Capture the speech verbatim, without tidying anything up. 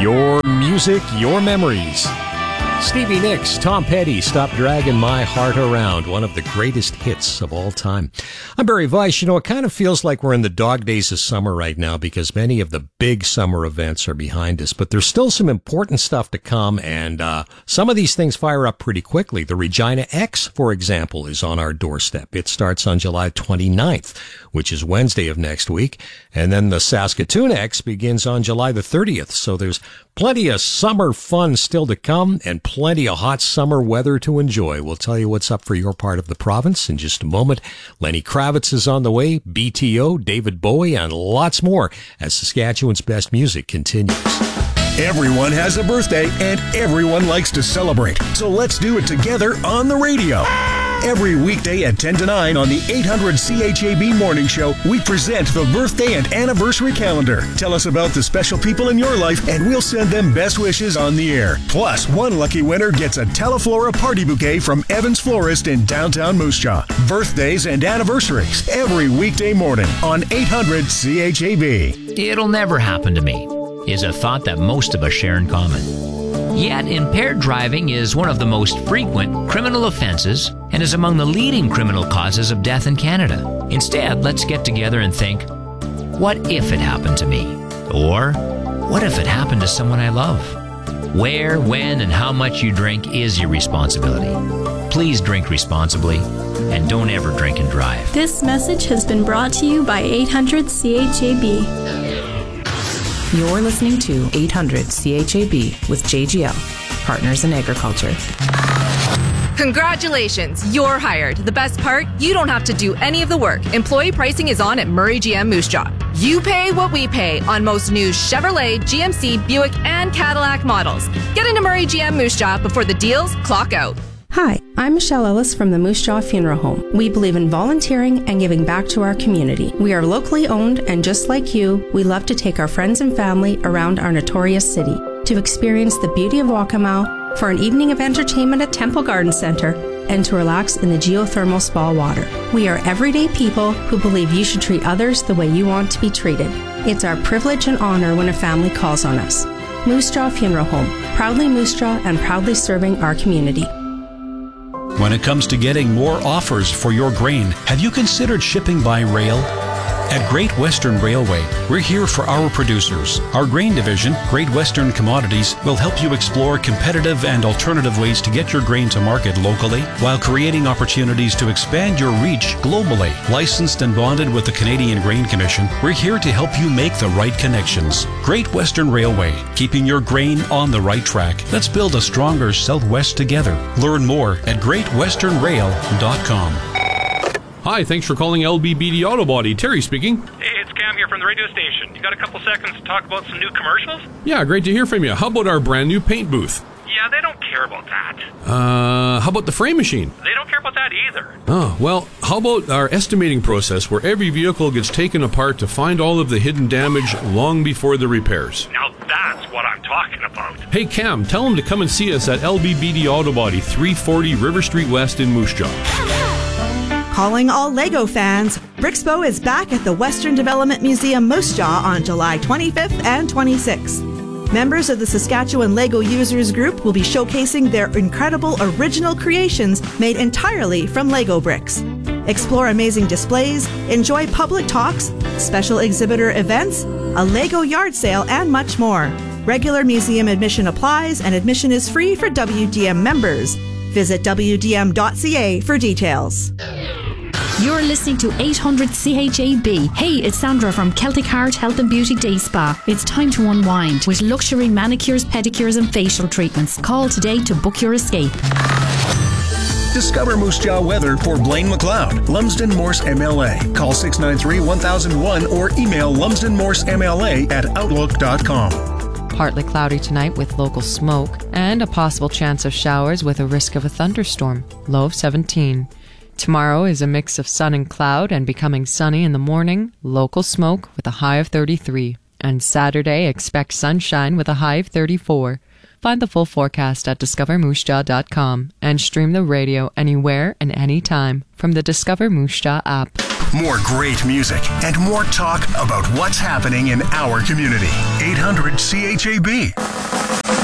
Your music, your memories. Stevie Nicks, Tom Petty, Stop Dragging My Heart Around, one of the greatest hits of all time. I'm Barry Weiss. You know, it kind of feels like we're in the dog days of summer right now because many of the big summer events are behind us, but there's still some important stuff to come, and uh some of these things fire up pretty quickly. The Regina X, for example, is on our doorstep. It starts on July twenty-ninth, which is Wednesday of next week, and then the Saskatoon X begins on July the thirtieth, so there's plenty of summer fun still to come and plenty of hot summer weather to enjoy. We'll tell you what's up for your part of the province in just a moment. Lenny Kravitz is on the way, B T O, David Bowie, and lots more as Saskatchewan's best music continues. Everyone has a birthday and everyone likes to celebrate. So let's do it together on the radio. Every weekday at ten to nine on the eight hundred C H A B Morning Show, we present the birthday and anniversary calendar. Tell us about the special people in your life and we'll send them best wishes on the air. Plus, one lucky winner gets a Teleflora party bouquet from Evans Florist in downtown Moose Jaw. Birthdays and anniversaries every weekday morning on eight hundred C H A B. It'll never happen to me is a thought that most of us share in common. Yet, impaired driving is one of the most frequent criminal offenses and is among the leading criminal causes of death in Canada. Instead, let's get together and think, what if it happened to me? Or, what if it happened to someone I love? Where, when, and how much you drink is your responsibility. Please drink responsibly and don't ever drink and drive. This message has been brought to you by eight hundred C H A B. You're listening to eight hundred C H A B with J G L, Partners in Agriculture. Congratulations, you're hired. The best part, you don't have to do any of the work. Employee pricing is on at Murray G M Moose Jaw. You pay what we pay on most new Chevrolet, G M C, Buick, and Cadillac models. Get into Murray G M Moose Jaw before the deals clock out. Hi, I'm Michelle Ellis from the Moose Jaw Funeral Home. We believe in volunteering and giving back to our community. We are locally owned, and just like you, we love to take our friends and family around our notorious city to experience the beauty of Waccamaw, for an evening of entertainment at Temple Garden Center, and to relax in the geothermal spa water. We are everyday people who believe you should treat others the way you want to be treated. It's our privilege and honor when a family calls on us. Moose Jaw Funeral Home, proudly Moose Jaw and proudly serving our community. When it comes to getting more offers for your grain, have you considered shipping by rail? At Great Western Railway, we're here for our producers. Our grain division, Great Western Commodities, will help you explore competitive and alternative ways to get your grain to market locally while creating opportunities to expand your reach globally. Licensed and bonded with the Canadian Grain Commission, we're here to help you make the right connections. Great Western Railway, keeping your grain on the right track. Let's build a stronger Southwest together. Learn more at great western rail dot com. Hi, thanks for calling L B B D Auto Body. Terry speaking. Hey, it's Cam here from the radio station. You got a couple seconds to talk about some new commercials? Yeah, great to hear from you. How about our brand new paint booth? Yeah, they don't care about that. Uh, how about the frame machine? They don't care about that either. Oh, well, how about our estimating process where every vehicle gets taken apart to find all of the hidden damage long before the repairs? Now that's what I'm talking about. Hey, Cam, tell them to come and see us at L B B D Auto Body, three forty River Street West in Moose Jaw. Calling all LEGO fans, Brixpo is back at the Western Development Museum Moose Jaw on July twenty-fifth and twenty-sixth. Members of the Saskatchewan LEGO Users Group will be showcasing their incredible original creations made entirely from LEGO bricks. Explore amazing displays, enjoy public talks, special exhibitor events, a LEGO yard sale, and much more. Regular museum admission applies, and admission is free for W D M members. Visit w d m dot c a for details. You're listening to eight hundred C H A B. Hey, it's Sandra from Celtic Heart Health and Beauty Day Spa. It's time to unwind with luxury manicures, pedicures and facial treatments. Call today to book your escape. Discover Moose Jaw weather for Blaine McLeod, Lumsden Morse M L A. Call six nine three, one thousand one or email lumsden morse m l a at outlook dot com. Partly cloudy tonight with local smoke and a possible chance of showers with a risk of a thunderstorm. Low of seventeen. Tomorrow is a mix of sun and cloud and becoming sunny in the morning, local smoke with a high of thirty-three. And Saturday, expect sunshine with a high of thirty-four. Find the full forecast at discover moose jaw dot com and stream the radio anywhere and anytime from the Discover Moose Jaw app. More great music and more talk about what's happening in our community. eight hundred C H A B.